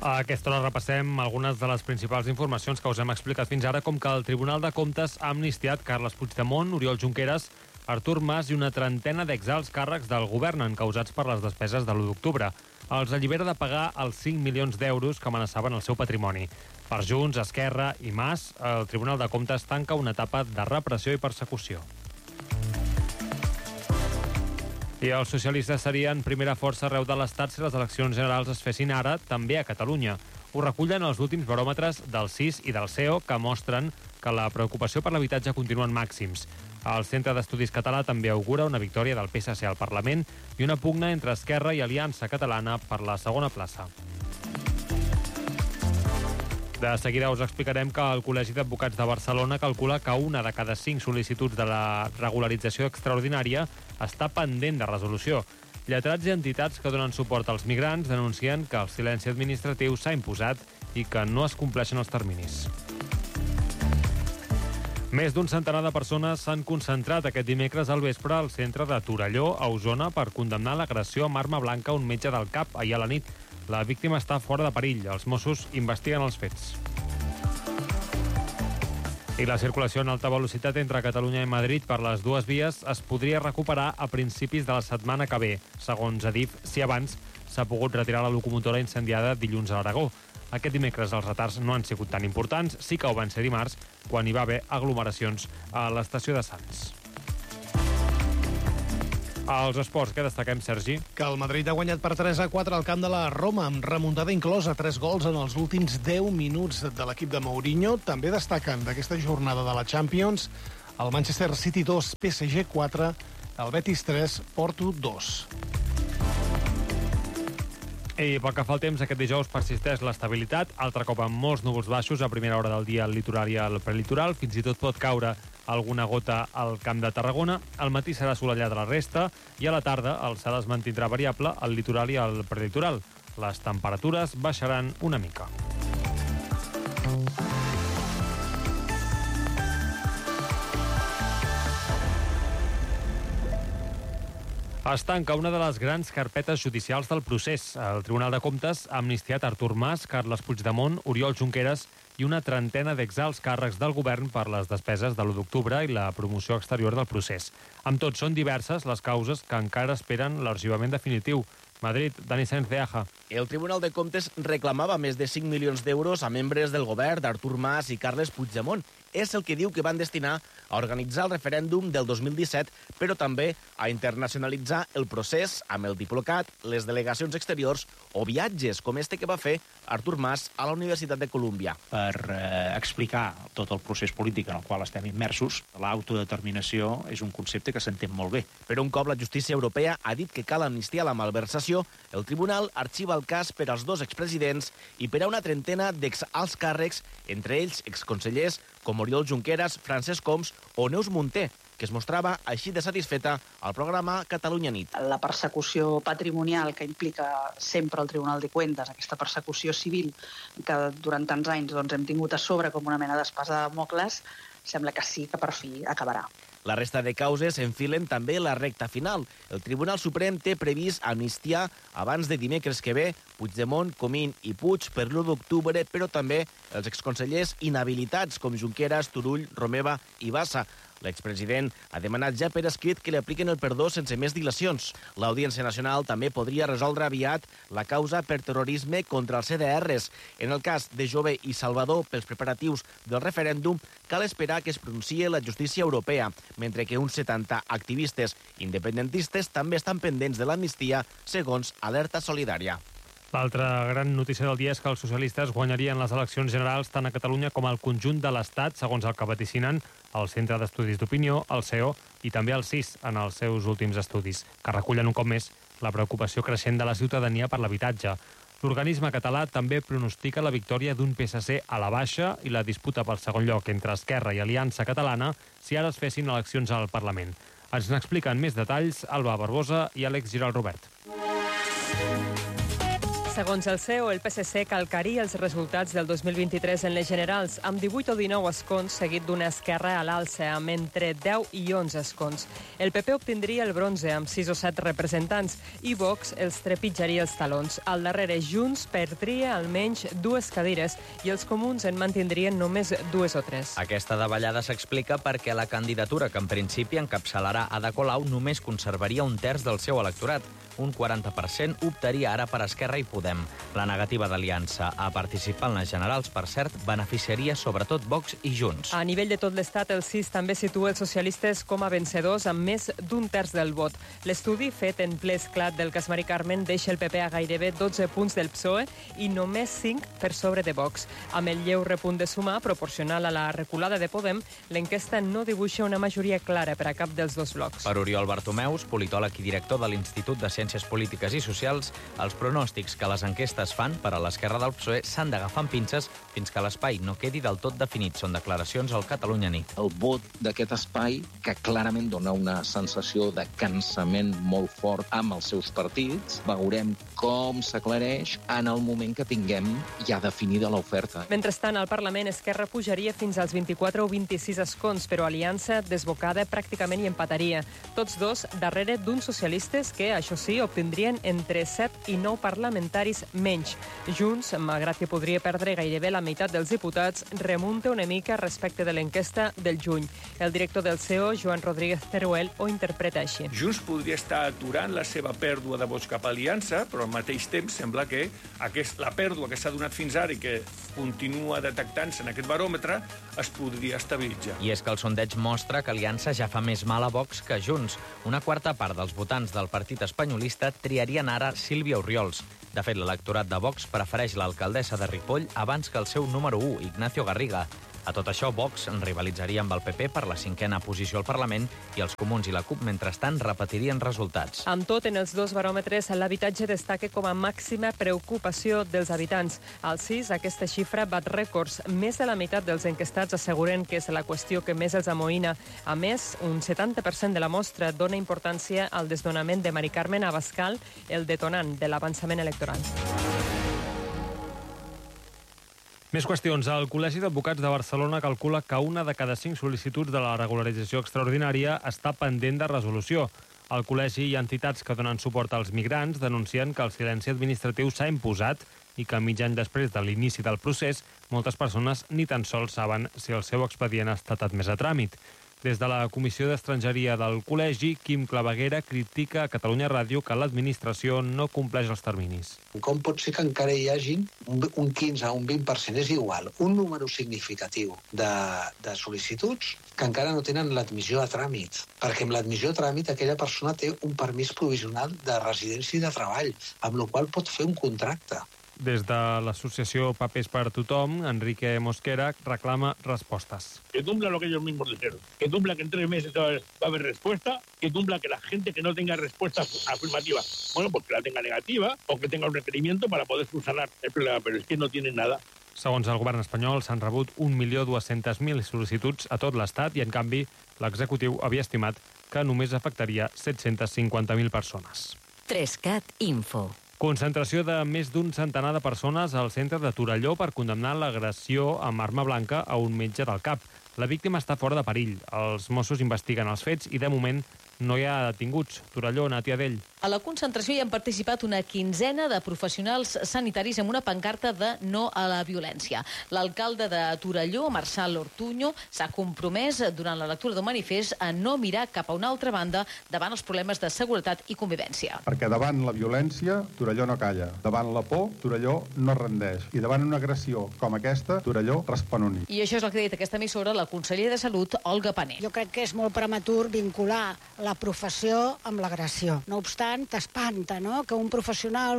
A aquesta hora repassem algunes de les principals informacions que us hem explicat fins ara, com que el Tribunal de Comptes ha amnistiat Carles Puigdemont, Oriol Junqueras, Artur Mas i una trentena d'exalts càrrecs del govern encausats per les despeses de l'1 d'octubre. Els allibera de pagar els 5 milions d'euros que amenaçaven el seu patrimoni. Per Junts, Esquerra i Mas, el Tribunal de Comptes tanca una etapa de repressió i persecució. I els socialistes serien primera força arreu de l'Estat si les eleccions generals es fessin ara, també a Catalunya. Ho recullen els últims baròmetres del CIS i del CEO, que mostren que la preocupació per l'habitatge continua en màxims. El Centre d'Estudis Català també augura una victòria del PSC al Parlament i una pugna entre Esquerra i Aliança Catalana per la segona plaça. De seguida us explicarem que el Col·legi d'Advocats de Barcelona calcula que una de cada 5 sol·licituds de la regularització extraordinària està pendent de resolució. Lletrats i entitats que donen suport als migrants denuncien que el silenci administratiu s'ha imposat i que no es compleixen els terminis. Més d'un centenar de persones s'han concentrat aquest dimecres al vespre al centre de Torelló, a Osona, per condemnar l'agressió amb arma blanca a un metge del CAP ahir a la nit. La víctima està fora de perill. Els Mossos investiguen els fets. I la circulació en alta velocitat entre Catalunya i Madrid per les dues vies es podria recuperar a principis de la setmana que ve, segons Adif, si abans s'ha pogut retirar la locomotora incendiada dilluns a l'Aragó. Aquest dimecres els retards no han sigut tan importants, sí que ho van ser dimarts, quan hi va haver aglomeracions a l'estació de Sants. Als esports, què destaquem, Sergi? Que el Madrid ha guanyat per 3-4 al camp de la Roma, amb remuntada inclosa, 3 gols en els últims 10 minuts de l'equip de Mourinho. També destaquen d'aquesta jornada de la Champions el Manchester City 2, PSG 4, el Betis 3, Porto 2. I pel que fa al temps, aquest dijous persisteix l'estabilitat, altre cop amb molts núvols baixos a primera hora del dia al litoral i al prelitoral, fins i tot pot caure alguna gota al Camp de Tarragona. Al matí serà assolellat a la resta i a la tarda el cel es mantindrà variable al litoral i al prelitoral. Les temperatures baixaran una mica. Es tanca una de les grans carpetes judicials del procés. El Tribunal de Comptes ha amnistiat Artur Mas, Carles Puigdemont, Oriol Junqueras i una trentena d'exalts càrrecs del govern per les despeses de l'1 d'octubre i la promoció exterior del procés. Amb tot, són diverses les causes que encara esperen l'arxivament definitiu. Madrid, Dani Sáenz de Aja. El Tribunal de Comptes reclamava més de 5 milions d'euros a membres del govern d'Artur Mas i Carles Puigdemont. És el que diu que van destinar a organitzar el referèndum del 2017, però també a internacionalitzar el procés amb el Diplocat, les delegacions exteriors o viatges, com este que va fer Artur Mas a la Universitat de Colúmbia. Per explicar tot el procés polític en el qual estem immersos, l'autodeterminació és un concepte que s'entén molt bé. Però un cop la justícia europea ha dit que cal amnistiar la malversació, el tribunal arxiva el cas per als 2 expresidents i per a una trentena d'exalts càrrecs, entre ells exconsellers com Oriol Junqueras, Francesc Homs o Neus Munté, que es mostrava així de satisfeta al programa Catalunya Nit. La persecució patrimonial que implica sempre el Tribunal de Cuentas, aquesta persecució civil que durant tants anys hem tingut a sobre com una mena d'espasa de Dàmocles, sembla que sí que per fi acabarà. La resta de causes enfilen també la recta final. El Tribunal Suprem té previst amnistiar abans de dimecres que ve Puigdemont, Comín i Puig per l'1 d'octubre, però també els exconsellers inhabilitats com Junqueras, Turull, Romeva i Bassa. L'expresident ha demanat ja per escrit que li apliquen el perdó sense més dilacions. L'Audiència Nacional també podria resoldre aviat la causa per terrorisme contra els CDRs. En el cas de Jové i Salvador pels preparatius del referèndum, cal esperar que es pronunciï la justícia europea, mentre que uns 70 activistes independentistes també estan pendents de l'amnistia, segons Alerta Solidària. L'altra gran notícia del dia és que els socialistes guanyarien les eleccions generals tant a Catalunya com al conjunt de l'Estat, segons el que vaticinen el Centre d'Estudis d'Opinió, el CEO i també el CIS en els seus últims estudis, que recullen un cop més la preocupació creixent de la ciutadania per l'habitatge. L'organisme català també pronostica la victòria d'un PSC a la baixa i la disputa pel segon lloc entre Esquerra i Aliança Catalana si ara es fessin eleccions al Parlament. Ens n'expliquen més detalls Alba Barbosa i Àlex Giral Robert. Segons el CEO, el PSC calcaria els resultats del 2023 en les generals, amb 18 o 19 escons, seguit d'una esquerra a l'alça, amb entre 10 i 11 escons. El PP obtindria el bronze, amb 6 o 7 representants, i Vox els trepitjaria els talons. Al darrere, Junts perdria almenys 2 cadires i els comuns en mantindrien només 2 o 3. Aquesta davallada s'explica perquè la candidatura que en principi encapçalarà Ada Colau només conservaria un terç del seu electorat. Un 40% optaria ara per Esquerra i Podem. La negativa d'Aliança a participar en les generals, per cert, beneficiaria sobretot Vox i Junts. A nivell de tot l'Estat, el CIS també situa els socialistes com a vencedors amb més d'un terç del vot. L'estudi fet en ple esclat del cas Mari Carmen deixa el PP a gairebé 12 punts del PSOE i només 5 per sobre de Vox. Amb el lleu repunt de sumar, proporcional a la reculada de Podem, l'enquesta no dibuixa una majoria clara per a cap dels dos blocs. Per Oriol Bartomeus, politòleg i director de l'Institut de Ciències Polítiques i Socials, els pronòstics que les enquestes fan per a l'esquerra del PSOE s'han d'agafar amb pinces fins que l'espai no quedi del tot definit. Són declaracions al Catalunya Nit. El vot d'aquest espai, que clarament dona una sensació de cansament molt fort amb els seus partits, veurem com s'aclareix en el moment que tinguem ja definida l'oferta. Mentrestant, al Parlament, Esquerra pujaria fins als 24 o 26 escons, però Aliança, desbocada, pràcticament hi empataria. Tots dos darrere d'uns socialistes que, això sí, obtindrien entre 7 i 9 parlamentaris menys. Junts, malgrat que podria perdre gairebé la meitat dels diputats, remunta una mica respecte de l'enquesta del juny. El director del CEO, Joan Rodríguez Teruel, ho interpreta així. Junts podria estar aturant la seva pèrdua de vots cap a Aliança, però al mateix temps sembla que la pèrdua que s'ha donat fins ara i que continua detectant-se en aquest baròmetre es podria estabilitzar. I és que el sondeig mostra que Aliança ja fa més mal a Vox que Junts. Una quarta part dels votants del partit espanyolista triarien ara Sílvia Orriols. De fet, l'electorat de Vox prefereix l'alcaldessa de Ripoll abans que el seu número 1, Ignacio Garriga. A tot això, Vox en rivalitzaria amb el PP per la 5a posició al Parlament i els comuns i la CUP, mentrestant, repetirien resultats. Amb tot, en els dos baròmetres, l'habitatge destaca com a màxima preocupació dels habitants. Al CIS, aquesta xifra bat rècords. Més de la meitat dels enquestats asseguren que és la qüestió que més els amoïna. A més, un 70% de la mostra dona importància al desnonament de Mari Carmen Abascal, el detonant de l'avançament electoral. Més qüestions. El Col·legi d'Advocats de Barcelona calcula que 1 de cada 5 sol·licituds de la regularització extraordinària està pendent de resolució. El col·legi i entitats que donen suport als migrants denuncien que el silenci administratiu s'ha imposat i que mig any després de l'inici del procés, moltes persones ni tan sols saben si el seu expedient ha estat admès a tràmit. Des de la Comissió d'Estrangeria del Col·legi, Quim Claveguera critica a Catalunya Ràdio que l'administració no compleix els terminis. Com pot ser que encara hi hagi un 15 o un 20%, és igual, un número significatiu de sol·licituds que encara no tenen l'admissió a tràmit? Perquè amb l'admissió a tràmit aquella persona té un permís provisional de residència i de treball, amb la qual pot fer un contracte. Des de l'associació Papers per Tothom, Enrique Mosquera reclama respostes. Que cumpla lo que ellos mismos dijeron. Que cumpla que en 3 meses va a haber respuesta. Que cumpla que la gente que no tenga respuesta afirmativa, bueno, pues que la tenga negativa o que tenga un requerimiento para poder subsanar el problema. Pero es que no tienen nada. Segons el govern espanyol, s'han rebut 1.200.000 sol·licituds a tot l'Estat i, en canvi, l'executiu havia estimat que només afectaria 750.000 persones. 3CAT Info. Concentració de més d'un centenar de persones al centre de Torelló per condemnar l'agressió amb arma blanca a un metge del CAP. La víctima està fora de perill. Els Mossos investiguen els fets i, de moment, no hi ha detinguts. Torelló, Nàtia Dell. A la concentració hi han participat una quinzena de professionals sanitaris amb una pancarta de no a la violència. L'alcalde de Torelló, Marçal Ortuño, s'ha compromès durant la lectura del manifest a no mirar cap a una altra banda davant els problemes de seguretat i convivència. Perquè davant la violència, Torelló no calla. Davant la por, Torelló no rendeix. I davant una agressió com aquesta, Torelló respon unit. I això és el que ha dit aquesta emissora la consellera de Salut, Olga Pané. Jo crec que és molt prematur vincular la professió amb l'agressió. No obstant, t'espanta, no?, que un professional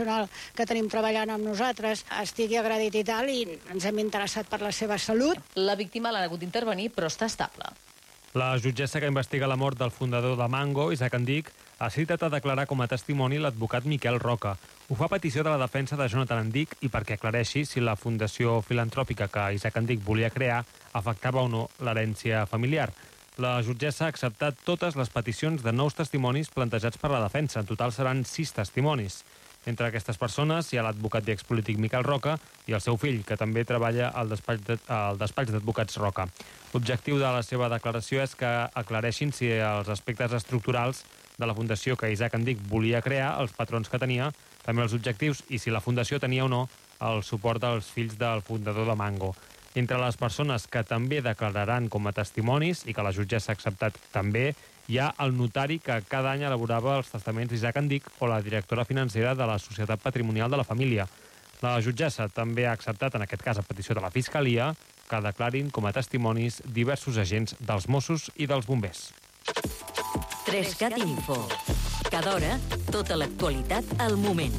que tenim treballant amb nosaltres estigui agredit i tal, i ens hem interessat per la seva salut. La víctima l'ha hagut d'intervenir, però està estable. La jutgessa que investiga la mort del fundador de Mango, Isaac Andic, ha citat a declarar com a testimoni l'advocat Miquel Roca. Ho fa a petició de la defensa de Jonathan Andic i perquè aclareixi si la fundació filantròpica que Isaac Andic volia crear afectava o no l'herència familiar. La jutgessa ha acceptat totes les peticions de nous testimonis plantejats per la defensa. En total seran 6 testimonis. Entre aquestes persones hi ha l'advocat i expolític Miquel Roca i el seu fill, que també treballa al despatx d'advocats Roca. L'objectiu de la seva declaració és que aclareixin si els aspectes estructurals de la fundació que Isaac Andic volia crear, els patrons que tenia, també els objectius i si la fundació tenia o no el suport dels fills del fundador de Mango. Entre les persones que també declararan com a testimonis i que la jutgessa ha acceptat també, hi ha el notari que cada any elaborava els testaments d'Isaac Andic o la directora financera de la Societat Patrimonial de la Família. La jutgessa també ha acceptat, en aquest cas a petició de la Fiscalia, que declarin com a testimonis diversos agents dels Mossos i dels bombers. 3CAT Info. Cada hora, tota l'actualitat al moment.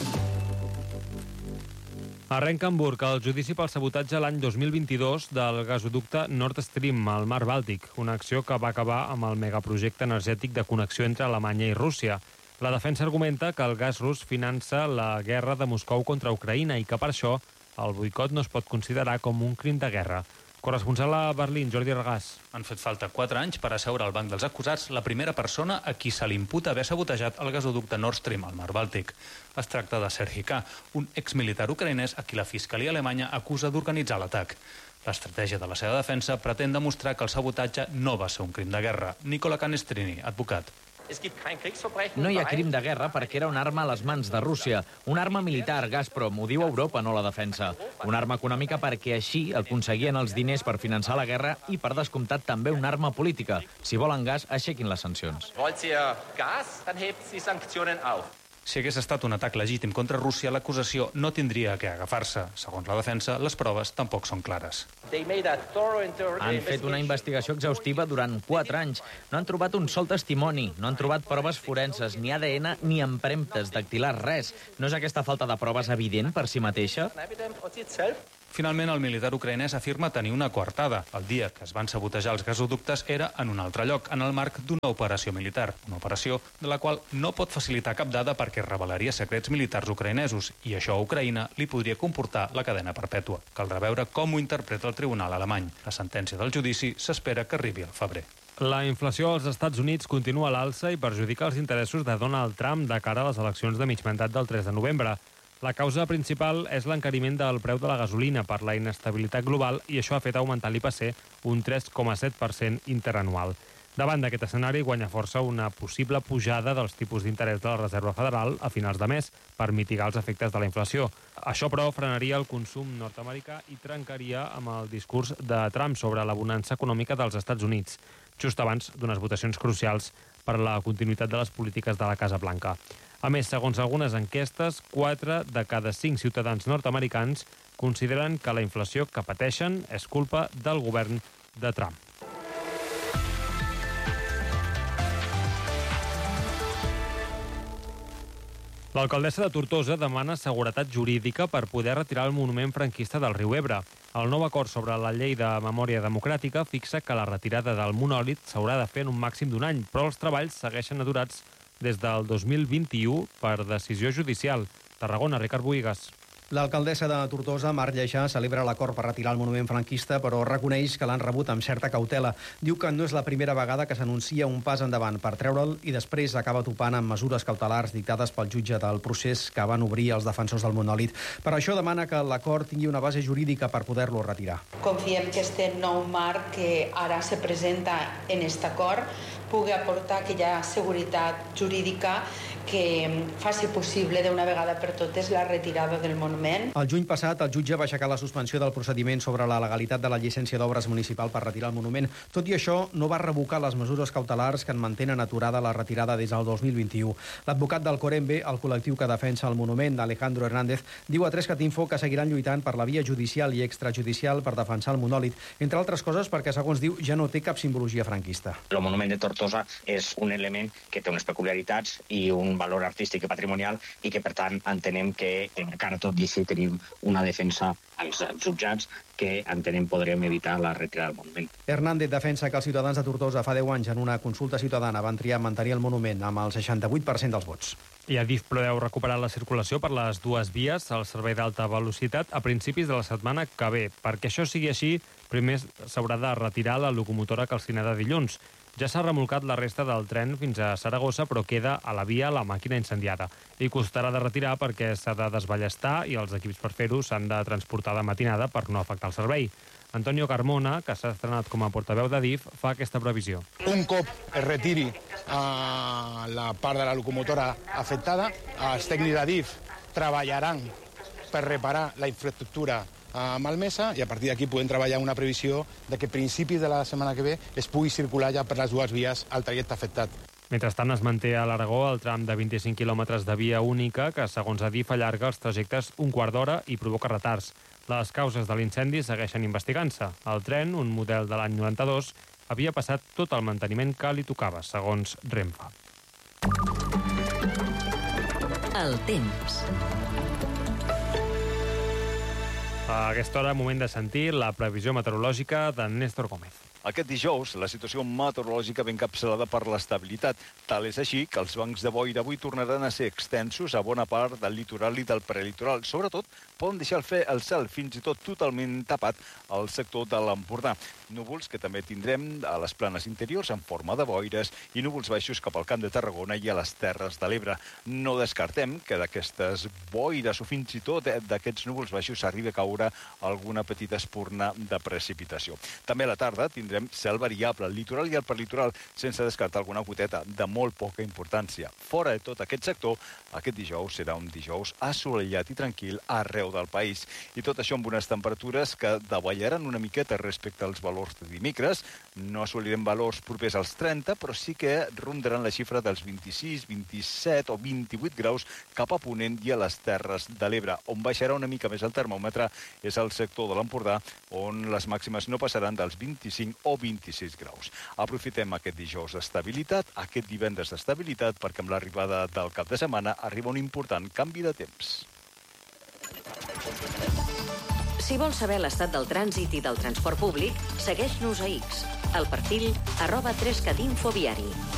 Arrenca a Hamburg el judici pel sabotatge l'any 2022 del gasoducte Nord Stream al Mar Bàltic, una acció que va acabar amb el megaprojecte energètic de connexió entre Alemanya i Rússia. La defensa argumenta que el gas rus finança la guerra de Moscou contra Ucraïna i que per això el boicot no es pot considerar com un crim de guerra. Corresponsal a Berlín, Jordi Regàs. Han fet falta 4 anys per asseure al banc dels acusats la primera persona a qui se li imputa haver sabotejat el gasoducte Nord Stream al Mar Bàltic. Es tracta de Serhii K., un exmilitar ucraïnès a qui la Fiscalia alemanya acusa d'organitzar l'atac. L'estratègia de la seva defensa pretén demostrar que el sabotatge no va ser un crim de guerra. Nicola Canestrini, advocat. No hi ha crim de guerra perquè era una arma a les mans de Rússia. Una arma militar, Gazprom, ho diu Europa, no la defensa. Una arma econòmica perquè així aconseguien els diners per finançar la guerra i, per descomptat, també una arma política. Si volen gas, aixequin les sancions. Si hagués estat un atac legítim contra Rússia, l'acusació no tindria que agafar-se. Segons la defensa, les proves tampoc són clares. Han fet una investigació exhaustiva durant 4 anys. No han trobat un sol testimoni, no han trobat proves forenses, ni ADN, ni empremtes dactilars, res. No és aquesta falta de proves evident per si mateixa? Finalment, el militar ucraïnès afirma tenir una coartada. El dia que es van sabotejar els gasoductes era en un altre lloc, en el marc d'una operació militar. Una operació de la qual no pot facilitar cap dada perquè revelaria secrets militars ucraïnesos i això a Ucraïna li podria comportar la cadena perpètua. Caldrà veure com ho interpreta el tribunal alemany. La sentència del judici s'espera que arribi al febrer. La inflació als Estats Units continua a l'alça i perjudica els interessos de Donald Trump de cara a les eleccions de mig mandat del 3 de novembre. La causa principal és l'encariment del preu de la gasolina per la inestabilitat global i això ha fet augmentar l'IPC un 3,7% interanual. Davant d'aquest escenari guanya força una possible pujada dels tipus d'interès de la Reserva Federal a finals de mes per mitigar els efectes de la inflació. Això, però, frenaria el consum nord-americà i trencaria amb el discurs de Trump sobre la bonança econòmica dels Estats Units, just abans d'unes votacions crucials per la continuïtat de les polítiques de la Casa Blanca. A més, segons algunes enquestes, 4 de cada 5 ciutadans nord-americans consideren que la inflació que pateixen és culpa del govern de Trump. L'alcaldessa de Tortosa demana seguretat jurídica per poder retirar el monument franquista del riu Ebre. El nou acord sobre la llei de memòria democràtica fixa que la retirada del monòlit s'haurà de fer en un màxim d'un any, però els treballs segueixen aturats des del 2021 per decisió judicial. Tarragona, Ricard Bohigas. L'alcaldessa de Tortosa, Mar Lleixà, celebra l'acord per retirar el monument franquista, però reconeix que l'han rebut amb certa cautela. Diu que no és la primera vegada que s'anuncia un pas endavant per treure'l i després acaba topant amb mesures cautelars dictades pel jutge del procés que van obrir els defensors del monòlit. Per això demana que l'acord tingui una base jurídica per poder-lo retirar. Confiem que este nou marc que ara se presenta en aquest acord pugui aportar aquella seguretat jurídica que faci possible d'una vegada per totes la retirada del monument. El juny passat, el jutge va aixecar la suspensió del procediment sobre la legalitat de la llicència d'obres municipal per retirar el monument. Tot i això, no va revocar les mesures cautelars que en mantenen aturada la retirada des del 2021. L'advocat del Corembe, el col·lectiu que defensa el monument, Alejandro Hernández, diu a 3CAT Info que seguiran lluitant per la via judicial i extrajudicial per defensar el monòlit, entre altres coses perquè, segons diu, ja no té cap simbologia franquista. El monument de Tortosa és un element que té unes peculiaritats i un valor artístic i patrimonial i que, per tant, entenem que encara tot i així tenim una defensa als jutjats que entenem podrem evitar la retirada del monument. Hernández defensa que els ciutadans de Tortosa fa 10 anys en una consulta ciutadana van triar mantenir el monument amb el 68% dels vots. I Adif preveu recuperar la circulació per les dues vies al servei d'alta velocitat a principis de la setmana que ve. Perquè això sigui així, primer s'haurà de retirar la locomotora calcinada dilluns. Ja s'ha remolcat la resta del tren fins a Saragossa, però queda a la via la màquina incendiada. I costarà de retirar perquè s'ha de desballestar i els equips per fer-ho s'han de transportar de matinada per no afectar el servei. Antonio Carmona, que s'ha estrenat com a portaveu d'Adif, fa aquesta previsió. Un cop es retiri la part de la locomotora afectada, els tècnics d'Adif treballaran per reparar la infraestructura malmesa i a partir d'aquí podem treballar una previsió de que a principis de la setmana que ve es pugui circular ja per les dues vies al trajecte afectat. Mentrestant, es manté a l'Aragó el tram de 25 quilòmetres de via única que, segons Adif, allarga els trajectes un quart d'hora i provoca retards. Les causes de l'incendi segueixen investigant-se. El tren, un model de l'any 92, havia passat tot el manteniment que li tocava, segons Renfe. El temps. A aquesta hora, moment de sentir la previsió meteorològica de Néstor Gómez. Aquest dijous, la situació meteorològica ben encapçalada per l'estabilitat. Tal és així que els bancs de boira avui tornaran a ser extensos a bona part del litoral i del prelitoral. Sobretot, poden deixar el cel fins i tot totalment tapat al sector de l'Empordà. Núvols que també tindrem a les planes interiors en forma de boires i núvols baixos cap al Camp de Tarragona i a les Terres de l'Ebre. No descartem que d'aquestes boires o fins i tot d'aquests núvols baixos arribi a caure alguna petita espurna de precipitació. També a la tarda tindrem cel variable al litoral i al prelitoral, sense descartar alguna goteta de molt poca importància. Fora de tot aquest sector, aquest dijous serà un dijous assolellat i tranquil arreu del país. I tot això amb unes temperatures que davallaran una miqueta respecte als valors de dimecres. No assolirem valors propers als 30, però sí que rondaran la xifra dels 26, 27 o 28 graus cap a Ponent i a les Terres de l'Ebre. On baixarà una mica més el termòmetre és el sector de l'Empordà, on les màximes no passaran dels 25 o 26 graus. Aprofitem aquest dijous d'estabilitat, aquest divendres d'estabilitat, perquè amb l'arribada del cap de setmana arriba un important canvi de temps. Si vols saber l'estat del trànsit i del transport públic, segueix-nos a X, al perfil @3catinfoviari.